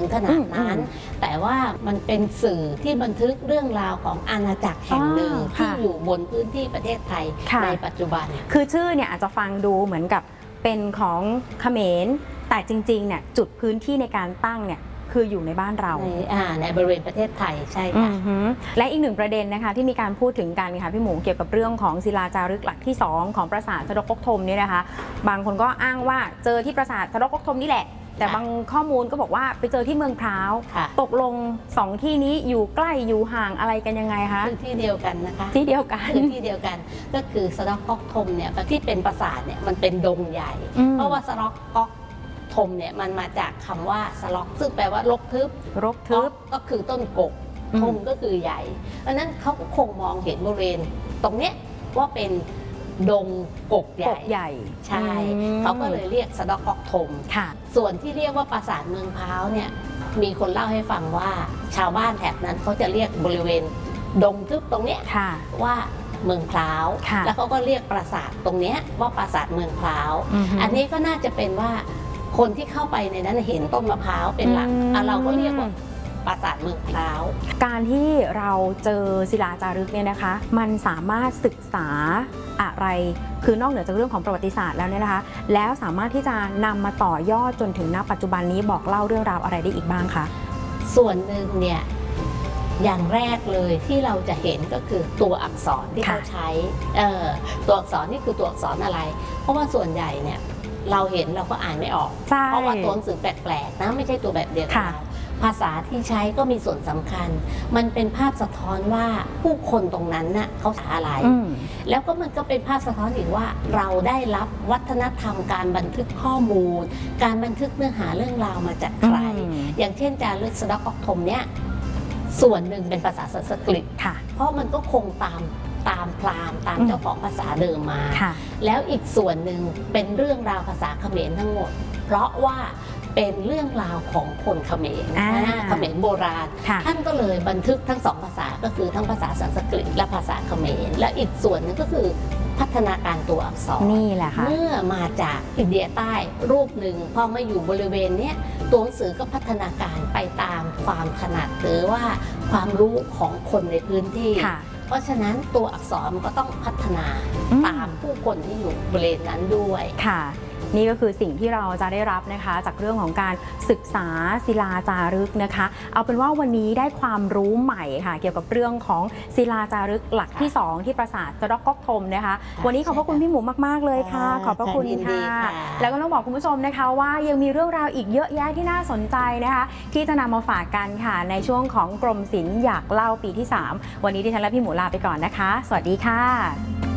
ขนาดนั้นแต่ว่ามันเป็นสื่อที่บันทึกเรื่องราวของอาณาจักรแห่งหนึ่งที่อยู่บนพื้นที่ประเทศไทยในปัจจุบันคือชื่อเนี่ยอาจจะฟังดูเหมือนกับเป็นของเขมรแต่จริงๆเนี่ยจุดพื้นที่ในการตั้งเนี่ยคืออยู่ในบ้านเราในบริเวณประเทศไทยใช่ค่ะและอีกหนึ่งประเด็นนะคะที่มีการพูดถึงกันค่ะพี่หมูเกี่ยวกับเรื่องของศิลาจารึกหลักที่2ของปราสาทสะดอกก๊กธมเนี่ยนะคะบางคนก็อ้างว่าเจอที่ปราสาทสะดอกก๊กธมนี่แหละแต่บางข้อมูลก็บอกว่าไปเจอที่เมืองพร้าวตกลง2ที่นี้อยู่ใกล้อยู่ห่างอะไรกันยังไงคะคือที่เดียวกันนะคะที่เดียวกันที่เดียวกันก็คือสะดอกก๊กธมเนี่ยที่เป็นปราสาทเนี่ยมันเป็นดงใหญ่เพราะว่าสะดอกก๊กธมเนี่ยมันมาจากคำว่าสล็อกซึ่งแปลว่ารกทึบก็คือต้นกกธมก็คือใหญ่เพราะนั้นเขาก็คงมองเห็นบริเวณตรงเนี้ยว่าเป็นดงกกใหญ่ใช่เขาก็เลยเรียกสะดอกก๊กธมส่วนที่เรียกว่าปราสาทเมืองพร้าวเนี่ยมีคนเล่าให้ฟังว่าชาวบ้านแถบนั้นเขาจะเรียกบริเวณดงทึบตรงเนี้ยว่าเมืองพร้าวแล้วเขาก็เรียกปราสาทตรงเนี้ยว่าปราสาทเมืองพร้าวอันนี้ก็น่าจะเป็นว่าคนที่เข้าไปในนั้นเห็นต้นมะพร้าวเป็นหลักเราก็เรียกว่าปราสาทเมืองพร้าวการที่เราเจอศิลาจารึกเนี่ยนะคะมันสามารถศึกษาอะไรคือนอกเหนือจากเรื่องของประวัติศาสตร์แล้วเนี่ยนะคะแล้วสามารถที่จะนำมาต่อยอดจนถึงณปัจจุบันนี้บอกเล่าเรื่องราวอะไรได้อีกบ้างคะส่วนหนึ่งเนี่ยอย่างแรกเลยที่เราจะเห็นก็คือตัวอักษรที่เขาใช้ตัวอักษรนี่คือตัวอักษรอะไรเพราะว่าส่วนใหญ่เนี่ยเราเห็นเราก็อ่านไม่ออกเพราะว่าตัวหนังสือแปลกๆนะไม่ใช่ตัวแบบเดียวกันภาษาที่ใช้ก็มีส่วนสำคัญมันเป็นภาพสะท้อนว่าผู้คนตรงนั้นน่ะเขาอะไรแล้วก็มันก็เป็นภาพสะท้อนอีกว่าเราได้รับวัฒนธรรมการบันทึกข้อมูลการบันทึกเนื้อหาเรื่องราวมาจากใครอย่างเช่นจารึกสะดอกก๊กธมเนี่ยส่วนหนึ่งเป็นภาษาสันสกฤตเพราะมันก็คงตามพราหมณ์ตามเจ้าของภาษาเดิมมาแล้วอีกส่วนหนึ่งเป็นเรื่องราวภาษาเขมรทั้งหมดเพราะว่าเป็นเรื่องราวของคนเขมรเขมรโบราณท่านก็เลยบันทึกทั้ง2ภาษาก็คือทั้งภาษาสันสกฤตและภาษาเขมรและอีกส่วนนึงก็คือพัฒนาการตัวอักษรนี่แหละค่ะเมื่อมาจากอินเดียใต้รูปหนึ่งพอมาอยู่บริเวณนี้ตัวหนังสือก็พัฒนาการไปตามความถนัดหรือว่าความรู้ของคนในพื้นที่เพราะฉะนั้นตัวอักษรมันก็ต้องพัฒนาตามผู้คนที่อยู่บริเวณนั้นด้วยค่ะนี่ก็คือสิ่งที่เราจะได้รับนะคะจากเรื่องของการศึกษาศิลาจารึกนะคะเอาเป็นว่าวันนี้ได้ความรู้ใหม่ค่ะเกี่ยวกับเรื่องของศิลาจารึกหลักที่2ที่ปราสาทสะดอกก๊กธมนะคะวันนี้ขอบพระคุณพี่หมูมากๆเลยค่ะขอบพระคุณค่ะแล้วก็ต้องบอกคุณผู้ชมนะคะว่ายังมีเรื่องราวอีกเยอะแยะที่น่าสนใจนะคะที่จะนำมาฝากกันค่ะในช่วงของกรมศิลป์อยากเล่าปีที่3วันนี้ดิฉันและพี่หมูลาไปก่อนนะคะสวัสดีค่ะ